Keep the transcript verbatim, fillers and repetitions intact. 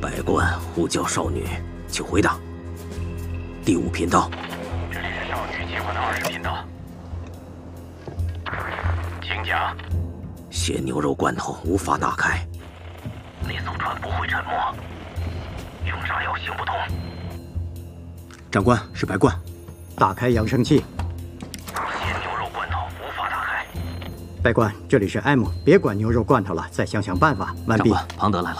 百官呼叫少女，请回答。第五频道。 这里是少女结婚的二十频道，请讲。 鲜牛肉罐头无法打开。 那艘船不会沉没，用啥药行不通。 长官，是白罐。 打开扬声器。 鲜牛肉罐头无法打开。 白罐，这里是 M， 别管牛肉罐头了，再想想办法。完毕。 长官，庞德来了。